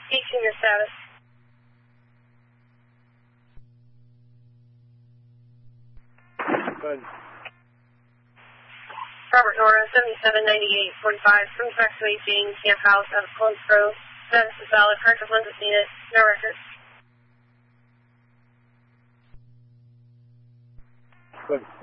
18 your status. Good. Robert Nora, 779845, from Texas 18, Camp House out of Columbus Grove. Status is valid, corrective lenses needed, no records. Good.